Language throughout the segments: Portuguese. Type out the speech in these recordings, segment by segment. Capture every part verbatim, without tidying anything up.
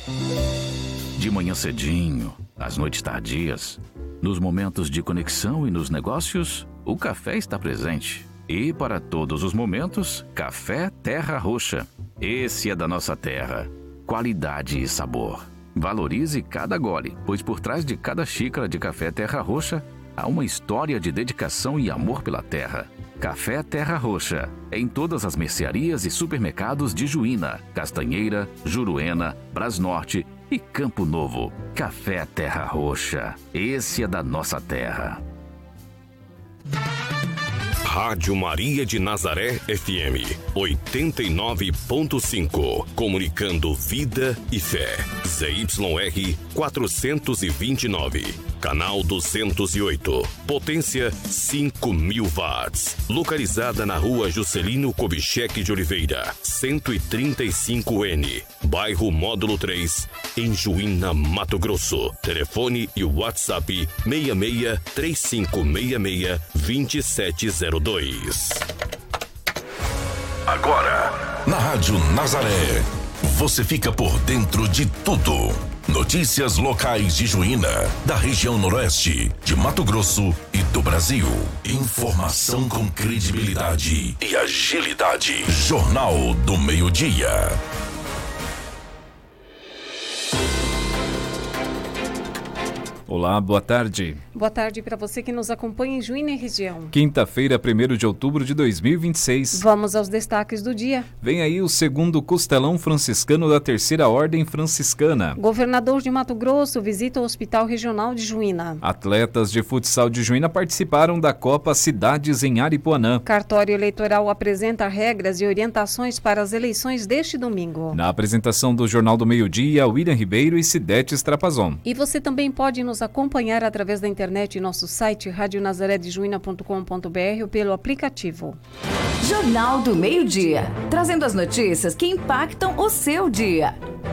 De manhã cedinho, às noites tardias, nos momentos de conexão e nos negócios, o café está presente. E para todos os momentos, Café Terra Roxa. Esse é da nossa terra. Qualidade e sabor. Valorize cada gole, pois por trás de cada xícara de Café Terra Roxa há uma história de dedicação e amor pela terra. Café Terra Roxa. Em todas as mercearias e supermercados de Juína, Castanheira, Juruena, Brasnorte e Campo Novo. Café Terra Roxa. Esse é da nossa terra. Rádio Maria de Nazaré F M oitenta e nove ponto cinco, comunicando vida e fé. Z Y R quatrocentos e vinte e nove, canal duzentos e oito, potência cinco mil watts, localizada na rua Juscelino Kubitschek de Oliveira, cento e trinta e cinco N, bairro Módulo três, em Juína, Mato Grosso. Telefone e WhatsApp seis seis três cinco seis seis dois sete zero dois. Agora, na Rádio Nazaré, você fica por dentro de tudo. Notícias locais de Juína, da região noroeste, de Mato Grosso e do Brasil. Informação com credibilidade e agilidade. Jornal do Meio-Dia. Olá, boa tarde. Boa tarde para você que nos acompanha em Juína e região. Quinta-feira, primeiro de outubro de dois mil e vinte e seis. Vamos aos destaques do dia. Vem aí o segundo Costelão Franciscano da Terceira Ordem Franciscana. Governador de Mato Grosso visita o Hospital Regional de Juína. Atletas de futsal de Juína participaram da Copa Cidades em Aripuanã. Cartório Eleitoral apresenta regras e orientações para as eleições deste domingo. Na apresentação do Jornal do Meio-Dia, William Ribeiro e Cidete Strapazon. E você também pode nos acompanhar através da internet em nosso site rádio nazaré de juína ponto com ponto b r ou pelo aplicativo. Jornal do Meio-Dia, trazendo as notícias que impactam o seu dia.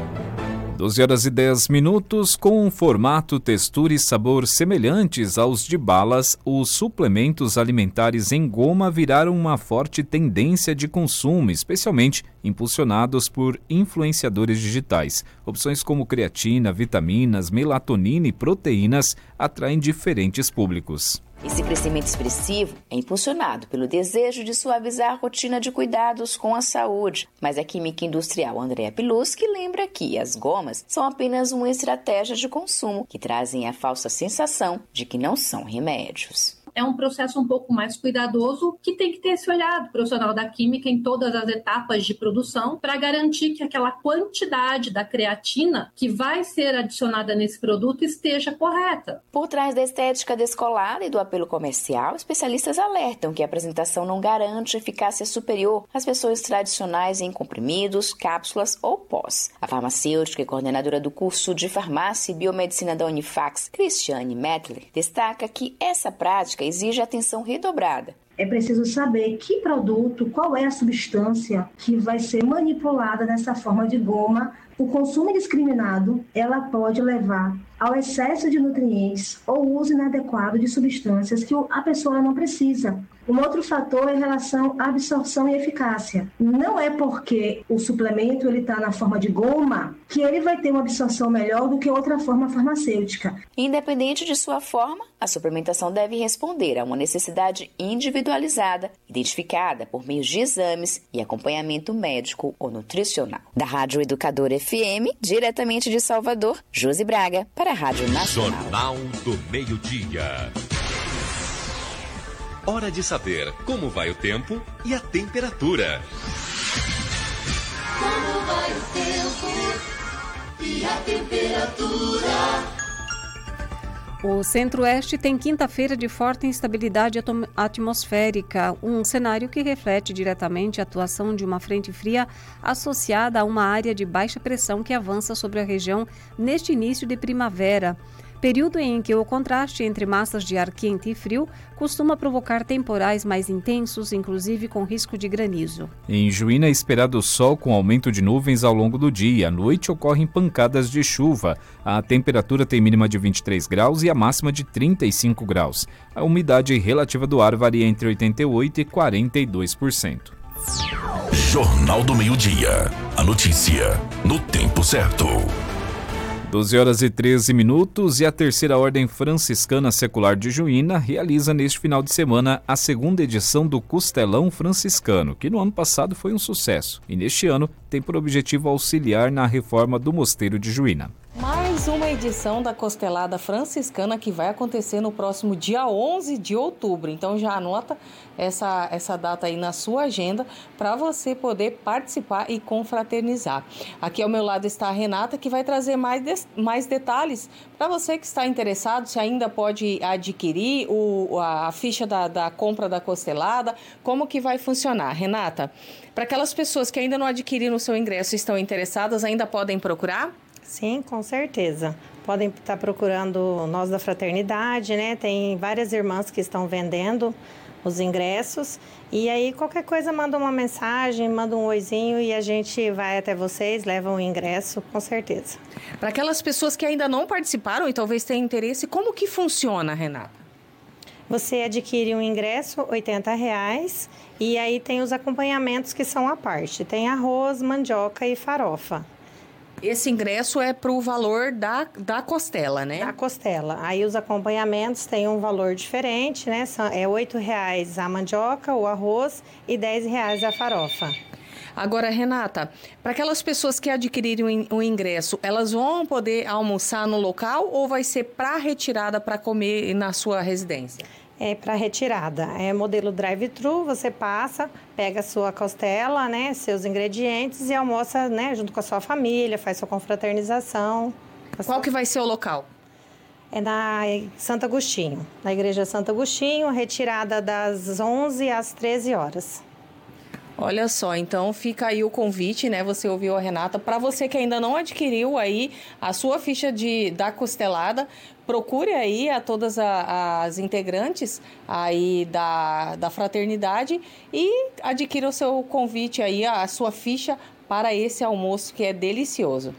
doze horas e dez minutos, com um formato, textura e sabor semelhantes aos de balas, os suplementos alimentares em goma viraram uma forte tendência de consumo, especialmente impulsionados por influenciadores digitais. Opções como creatina, vitaminas, melatonina e proteínas atraem diferentes públicos. Esse crescimento expressivo é impulsionado pelo desejo de suavizar a rotina de cuidados com a saúde. Mas a química industrial Andrea Piluski lembra que as gomas são apenas uma estratégia de consumo que trazem a falsa sensação de que não são remédios. É um processo um pouco mais cuidadoso que tem que ter esse olhado profissional da química em todas as etapas de produção para garantir que aquela quantidade da creatina que vai ser adicionada nesse produto esteja correta. Por trás da estética descolada e do apelo comercial, especialistas alertam que a apresentação não garante eficácia superior às versões tradicionais em comprimidos, cápsulas ou pós. A farmacêutica e coordenadora do curso de Farmácia e Biomedicina da Unifax, Cristiane Mettler, destaca que essa prática exige atenção redobrada. É preciso saber que produto, qual é a substância que vai ser manipulada nessa forma de goma. O consumo indiscriminado, ela pode levar ao excesso de nutrientes ou uso inadequado de substâncias que a pessoa não precisa. Um outro fator é em relação à absorção e eficácia. Não é porque o suplemento ele está na forma de goma que ele vai ter uma absorção melhor do que outra forma farmacêutica. Independente de sua forma, a suplementação deve responder a uma necessidade individualizada, identificada por meio de exames e acompanhamento médico ou nutricional. Da Rádio Educador F M, diretamente de Salvador, Josi Braga, para a Rádio Nacional. Jornal do Meio-Dia. Hora de saber como vai o tempo e a temperatura. Como vai o tempo e a temperatura? O Centro-Oeste tem quinta-feira de forte instabilidade atmosférica, um cenário que reflete diretamente a atuação de uma frente fria associada a uma área de baixa pressão que avança sobre a região neste início de primavera. Período em que o contraste entre massas de ar quente e frio costuma provocar temporais mais intensos, inclusive com risco de granizo. Em Juína é esperado sol com aumento de nuvens ao longo do dia. À noite ocorrem pancadas de chuva. A temperatura tem mínima de vinte e três graus e a máxima de trinta e cinco graus. A umidade relativa do ar varia entre oitenta e oito por cento e quarenta e dois por cento. Jornal do Meio-Dia. A notícia no tempo certo. doze horas e treze minutos e a Terceira Ordem Franciscana Secular de Juína realiza neste final de semana a segunda edição do Costelão Franciscano, que no ano passado foi um sucesso e neste ano tem por objetivo auxiliar na reforma do Mosteiro de Juína. Mais uma edição da Costelada Franciscana que vai acontecer no próximo dia onze de outubro. Então já anota essa, essa data aí na sua agenda para você poder participar e confraternizar. Aqui ao meu lado está a Renata, que vai trazer mais, de, mais detalhes para você que está interessado, se ainda pode adquirir o, a, a ficha da, da compra da Costelada, como que vai funcionar. Renata, para aquelas pessoas que ainda não adquiriram o seu ingresso e estão interessadas, ainda podem procurar? Sim, com certeza. Podem estar procurando nós da Fraternidade, né? Tem várias irmãs que estão vendendo os ingressos. E aí, qualquer coisa, manda uma mensagem, manda um oizinho e a gente vai até vocês, leva o ingresso, com certeza. Para aquelas pessoas que ainda não participaram e talvez tenham interesse, como que funciona, Renata? Você adquire um ingresso, oitenta reais, e aí tem os acompanhamentos que são à parte. Tem arroz, mandioca e farofa. Esse ingresso é para o valor da, da costela, né? Da costela. Aí os acompanhamentos têm um valor diferente, né? É oito reais a mandioca, o arroz e dez reais a farofa. Agora, Renata, para aquelas pessoas que adquirirem o ingresso, elas vão poder almoçar no local ou vai ser para retirada para comer na sua residência? É para retirada. É modelo drive-thru, você passa, pega a sua costela, né, seus ingredientes e almoça, né, junto com a sua família, faz sua confraternização. Qual que vai ser o local? É na Santo Agostinho, na Igreja Santo Agostinho, retirada das onze às treze horas. Olha só, então fica aí o convite, né? Você ouviu a Renata. Para você que ainda não adquiriu aí a sua ficha de, da costelada, procure aí a todas a, as integrantes aí da, da fraternidade e adquira o seu convite aí, a, a sua ficha para esse almoço que é delicioso.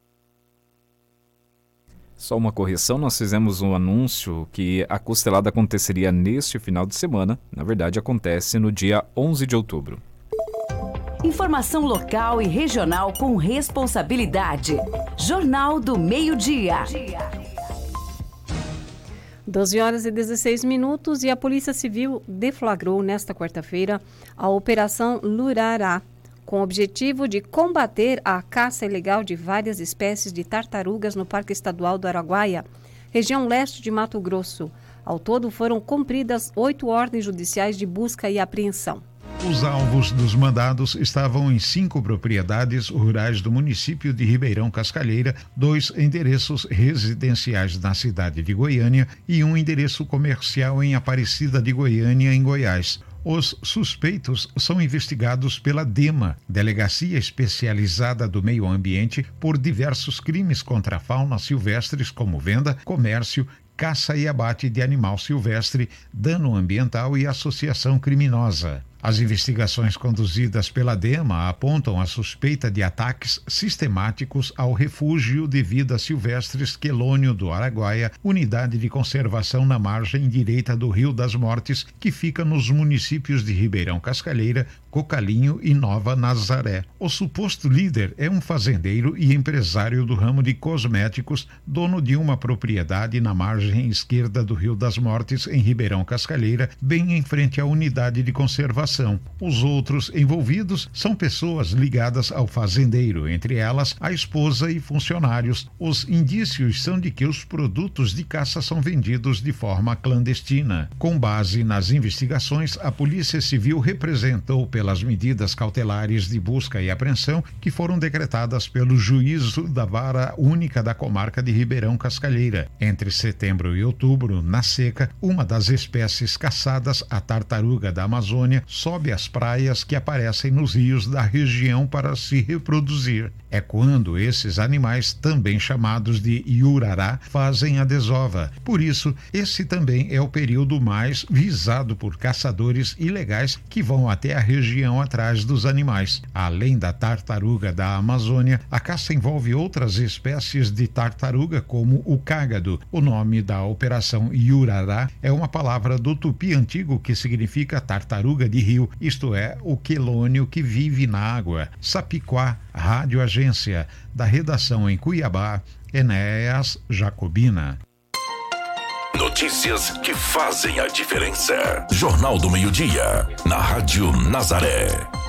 Só uma correção, nós fizemos um anúncio que a costelada aconteceria neste final de semana. Na verdade, acontece no dia onze de outubro. Informação local e regional com responsabilidade. Jornal do Meio-Dia. doze horas e dezesseis minutos e a Polícia Civil deflagrou nesta quarta-feira a Operação Lurará, com o objetivo de combater a caça ilegal de várias espécies de tartarugas no Parque Estadual do Araguaia, região leste de Mato Grosso. Ao todo, foram cumpridas oito ordens judiciais de busca e apreensão. Os alvos dos mandados estavam em cinco propriedades rurais do município de Ribeirão Cascalheira, dois endereços residenciais na cidade de Goiânia e um endereço comercial em Aparecida de Goiânia, em Goiás. Os suspeitos são investigados pela DEMA, Delegacia Especializada do Meio Ambiente, por diversos crimes contra a fauna silvestres como venda, comércio, caça e abate de animal silvestre, dano ambiental e associação criminosa. As investigações conduzidas pela DEMA apontam a suspeita de ataques sistemáticos ao refúgio de vida silvestres Quelônio do Araguaia, unidade de conservação na margem direita do Rio das Mortes, que fica nos municípios de Ribeirão Cascalheira, Cocalinho e Nova Nazaré. O suposto líder é um fazendeiro e empresário do ramo de cosméticos, dono de uma propriedade na margem esquerda do Rio das Mortes, em Ribeirão Cascalheira, bem em frente à unidade de conservação. Os outros envolvidos são pessoas ligadas ao fazendeiro, entre elas a esposa e funcionários. Os indícios são de que os produtos de caça são vendidos de forma clandestina. Com base nas investigações, a Polícia Civil representou pelas medidas cautelares de busca e apreensão que foram decretadas pelo juízo da Vara Única da Comarca de Ribeirão Cascalheira. Entre setembro e outubro, na seca, uma das espécies caçadas, a tartaruga da Amazônia, sobe as praias que aparecem nos rios da região para se reproduzir. É quando esses animais, também chamados de iurará, fazem a desova. Por isso, esse também é o período mais visado por caçadores ilegais que vão até a região região atrás dos animais. Além da tartaruga da Amazônia, a caça envolve outras espécies de tartaruga, como o cágado. O nome da operação Iurará é uma palavra do tupi antigo que significa tartaruga de rio, isto é, o quelônio que vive na água. Sapiquá, Rádio Agência, da redação em Cuiabá, Enéas Jacobina. Notícias que fazem a diferença. Jornal do Meio-Dia, na Rádio Nazaré.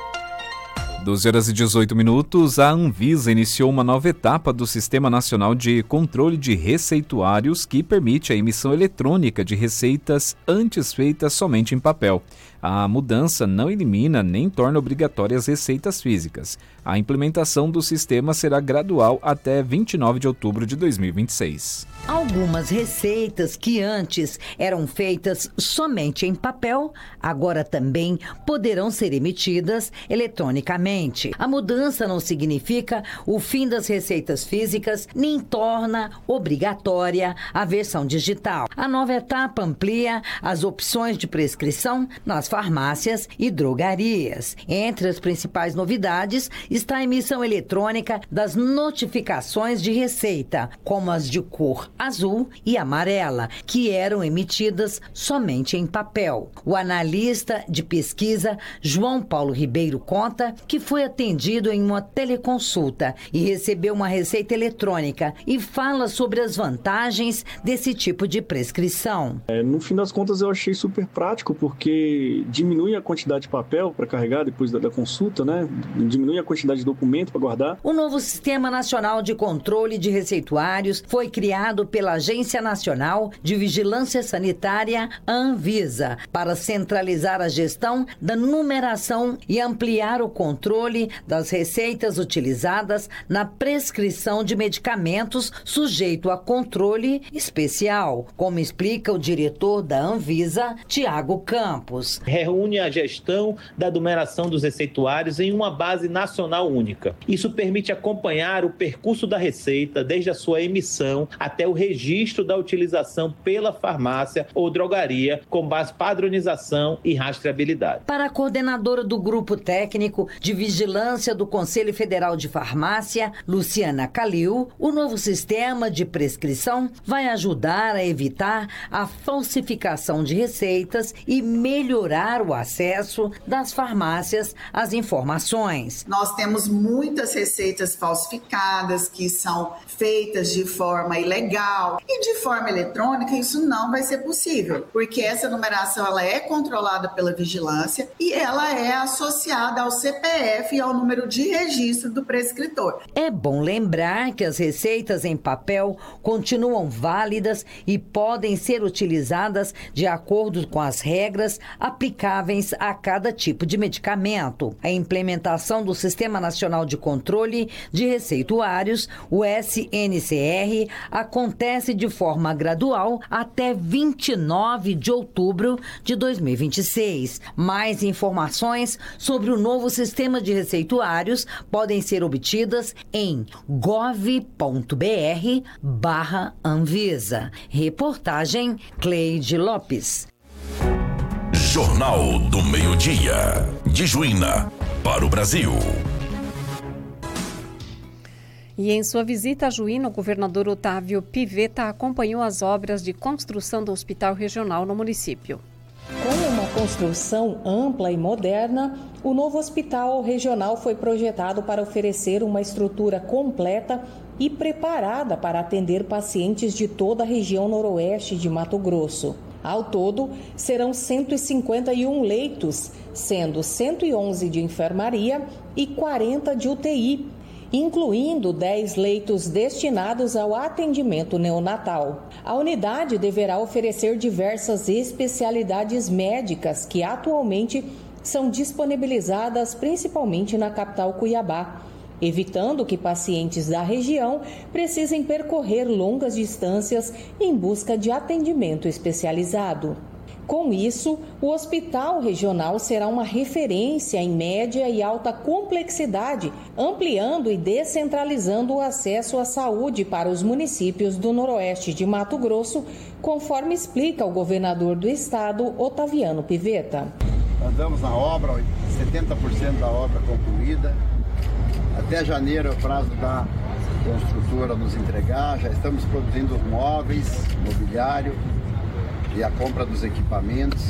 doze horas e dezoito minutos, a Anvisa iniciou uma nova etapa do Sistema Nacional de Controle de Receituários que permite a emissão eletrônica de receitas antes feitas somente em papel. A mudança não elimina nem torna obrigatórias receitas físicas. A implementação do sistema será gradual até vinte e nove de outubro de dois mil e vinte e seis. Algumas receitas que antes eram feitas somente em papel, agora também poderão ser emitidas eletronicamente. A mudança não significa o fim das receitas físicas, nem torna obrigatória a versão digital. A nova etapa amplia as opções de prescrição nas farmácias e drogarias. Entre as principais novidades está a emissão eletrônica das notificações de receita, como as de cor azul e amarela, que eram emitidas somente em papel. O analista de pesquisa João Paulo Ribeiro conta que foi atendido em uma teleconsulta e recebeu uma receita eletrônica e fala sobre as vantagens desse tipo de prescrição. É, no fim das contas eu achei super prático, porque diminui a quantidade de papel para carregar depois da, da consulta, né? Diminui a quantidade de documento para guardar. O novo Sistema Nacional de Controle de Receituários foi criado pela Agência Nacional de Vigilância Sanitária, Anvisa, para centralizar a gestão da numeração e ampliar o controle das receitas utilizadas na prescrição de medicamentos sujeito a controle especial, como explica o diretor da Anvisa, Tiago Campos. Reúne a gestão da numeração dos receituários em uma base nacional única. Isso permite acompanhar o percurso da receita desde a sua emissão até o registro da utilização pela farmácia ou drogaria, com base padronização e rastreabilidade. Para a coordenadora do Grupo Técnico de Vigilância do Conselho Federal de Farmácia, Luciana Calil, o novo sistema de prescrição vai ajudar a evitar a falsificação de receitas e melhorar o acesso das farmácias às informações. Nós temos muitas receitas falsificadas que são feitas de forma ilegal e de forma eletrônica isso não vai ser possível, porque essa numeração ela é controlada pela vigilância e ela é associada ao C P F e ao número de registro do prescritor. É bom lembrar que as receitas em papel continuam válidas e podem ser utilizadas de acordo com as regras aplicáveis a cada tipo de medicamento. A implementação do Sistema Nacional de Controle de Receituários, o S N C R, acontece de forma gradual até vinte e nove de outubro de dois mil e vinte e seis. Mais informações sobre o novo sistema de receituários podem ser obtidas em gov ponto br barra Anvisa. Reportagem Cleide Lopes. Jornal do Meio-Dia, de Juína, para o Brasil. E em sua visita a Juína, o governador Otávio Pivetta acompanhou as obras de construção do Hospital Regional no município. Com uma construção ampla e moderna, o novo Hospital Regional foi projetado para oferecer uma estrutura completa e preparada para atender pacientes de toda a região noroeste de Mato Grosso. Ao todo, serão cento e cinquenta e um leitos, sendo cento e onze de enfermaria e quarenta de U T I, incluindo dez leitos destinados ao atendimento neonatal. A unidade deverá oferecer diversas especialidades médicas que atualmente são disponibilizadas principalmente na capital Cuiabá, evitando que pacientes da região precisem percorrer longas distâncias em busca de atendimento especializado. Com isso, o Hospital Regional será uma referência em média e alta complexidade, ampliando e descentralizando o acesso à saúde para os municípios do noroeste de Mato Grosso, conforme explica o governador do estado, Otaviano Pivetta. Andamos na obra setenta por cento da obra concluída. Até janeiro é o prazo da construtora nos entregar. Já estamos produzindo os móveis, mobiliário e a compra dos equipamentos.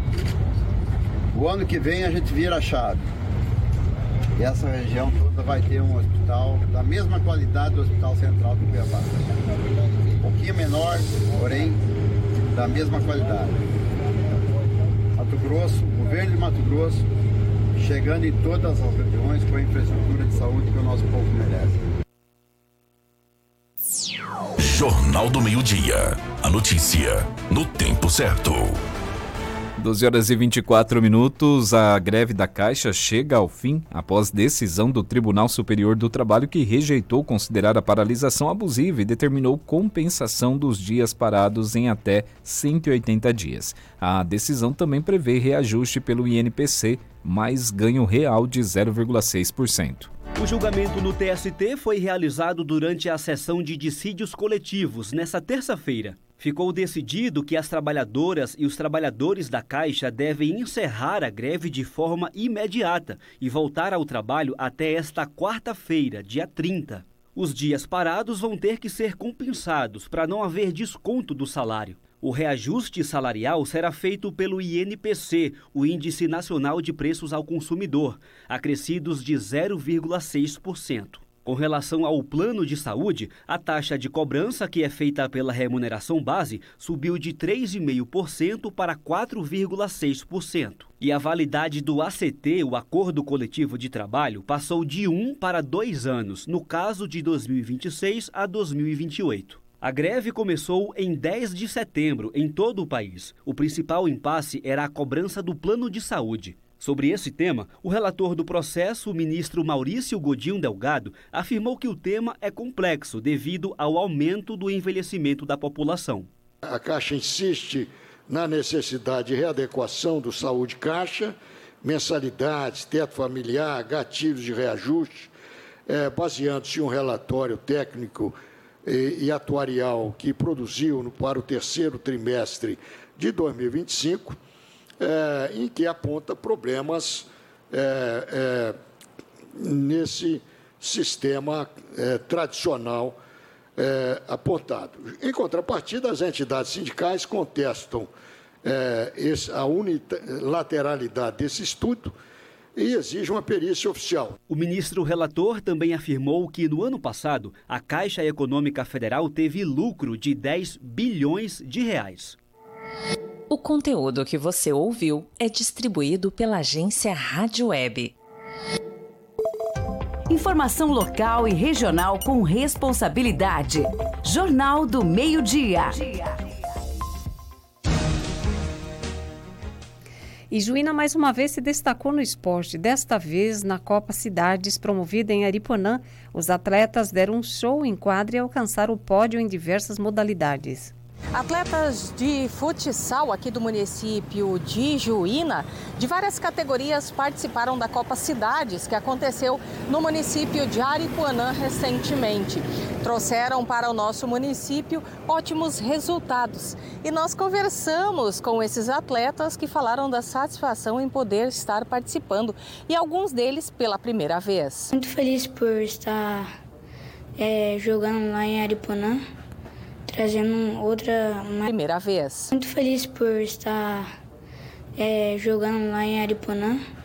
O ano que vem a gente vira a chave. E essa região toda vai ter um hospital da mesma qualidade do Hospital Central do Cuiabá. Um pouquinho menor, porém da mesma qualidade. Mato Grosso, o governo de Mato Grosso, chegando em todas as regiões com a infraestrutura de saúde que o nosso povo merece. Jornal do Meio-Dia. A notícia no tempo certo. doze horas e vinte e quatro minutos, a greve da Caixa chega ao fim após decisão do Tribunal Superior do Trabalho que rejeitou considerar a paralisação abusiva e determinou compensação dos dias parados em até cento e oitenta dias. A decisão também prevê reajuste pelo I N P C, mais ganho real de zero vírgula seis por cento. O julgamento no T S T foi realizado durante a sessão de dissídios coletivos, nesta terça-feira. Ficou decidido que as trabalhadoras e os trabalhadores da Caixa devem encerrar a greve de forma imediata e voltar ao trabalho até esta quarta-feira, dia trinta. Os dias parados vão ter que ser compensados para não haver desconto do salário. O reajuste salarial será feito pelo I N P C, o Índice Nacional de Preços ao Consumidor, acrescidos de zero vírgula seis por cento. Com relação ao plano de saúde, a taxa de cobrança, que é feita pela remuneração base, subiu de três vírgula cinco por cento para quatro vírgula seis por cento. E a validade do A C T, o Acordo Coletivo de Trabalho, passou de um para dois anos, no caso de dois mil e vinte e seis a dois mil e vinte e oito. A greve começou em dez de setembro, em todo o país. O principal impasse era a cobrança do plano de saúde. Sobre esse tema, o relator do processo, o ministro Maurício Godinho Delgado, afirmou que o tema é complexo devido ao aumento do envelhecimento da população. A Caixa insiste na necessidade de readequação do Saúde Caixa, mensalidades, teto familiar, gatilhos de reajuste, é, baseando-se em um relatório técnico e, e atuarial que produziu no, para o terceiro trimestre de dois mil e vinte e cinco, É, em que aponta problemas é, é, nesse sistema é, tradicional é, apontado. Em contrapartida, as entidades sindicais contestam é, esse, a unilateralidade desse estudo e exigem uma perícia oficial. O ministro relator também afirmou que, no ano passado, a Caixa Econômica Federal teve lucro de dez bilhões de reais. O conteúdo que você ouviu é distribuído pela agência Rádio Web. Informação local e regional com responsabilidade. Jornal do Meio-Dia. Ijuína mais uma vez se destacou no esporte, desta vez na Copa Cidades, promovida em Aripuanã. Os atletas deram um show em quadra e alcançaram o pódio em diversas modalidades. Atletas de futsal aqui do município de Ijuína, de várias categorias, participaram da Copa Cidades, que aconteceu no município de Aripuanã recentemente. Trouxeram para o nosso município ótimos resultados. E nós conversamos com esses atletas que falaram da satisfação em poder estar participando, e alguns deles pela primeira vez. Muito feliz por estar é, jogando lá em Aripuanã. Trazendo outra... Uma... Primeira vez. Muito feliz por estar é, jogando lá em Aripuanã,